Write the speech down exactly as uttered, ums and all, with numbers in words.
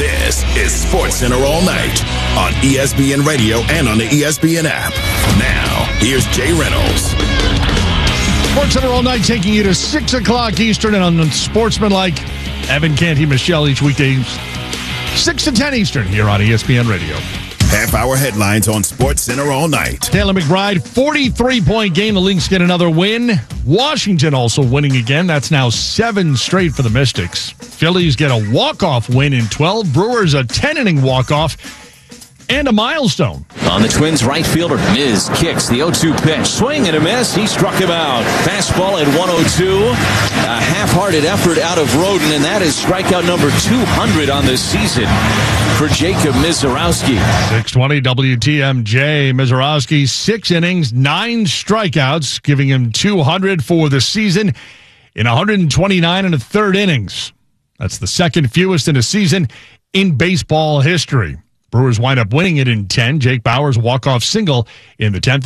This is Sports Center All Night on E S P N Radio and on the E S P N app. Now, here's Jay Reynolds. Sports Center All Night taking you to six o'clock Eastern and on Sportsmanlike. Evan Canty, Michelle each weekday, six to ten Eastern here on E S P N Radio. Half-hour headlines on Sports Center All Night. Taylor McBride, forty-three point game. The Lynx get another win. Washington also winning again. That's now seven straight for the Mystics. Phillies get a walk-off win in twelve. Brewers a ten-inning walk-off. And a milestone. On the Twins' right fielder, Miz kicks the oh two pitch. Swing and a miss. He struck him out. Fastball at one oh two. A half-hearted effort out of Roden, and that is strikeout number two hundred on this season for Jacob Misiorowski. six twenty W T M J. Misiorowski, six innings, nine strikeouts, giving him two hundred for the season in one hundred twenty-nine and a third innings. That's the second fewest in a season in baseball history. Brewers wind up winning it in ten. Jake Bauers walk-off single in the tenth.